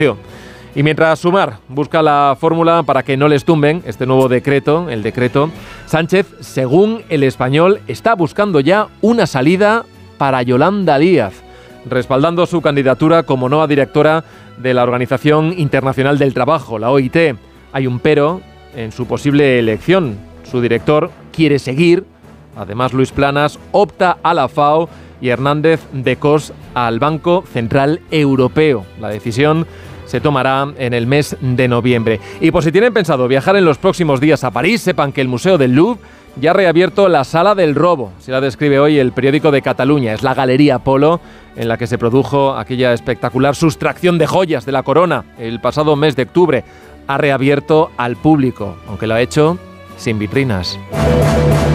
Y mientras Sumar busca la fórmula para que no les tumben este nuevo decreto, el decreto, Sánchez, según El Español, está buscando ya una salida para Yolanda Díaz, respaldando su candidatura como nueva directora de la Organización Internacional del Trabajo, la OIT. Hay un pero en su posible elección. Su director quiere seguir. Además, Luis Planas opta a la FAO y Hernández de Cos al Banco Central Europeo. La decisión se tomará en el mes de noviembre. Y por si tienen pensado viajar en los próximos días a París, sepan que el Museo del Louvre ya ha reabierto la Sala del Robo. Se la describe hoy el periódico de Cataluña. Es la Galería Polo en la que se produjo aquella espectacular sustracción de joyas de la corona el pasado mes de octubre. Ha reabierto al público, aunque lo ha hecho sin vitrinas.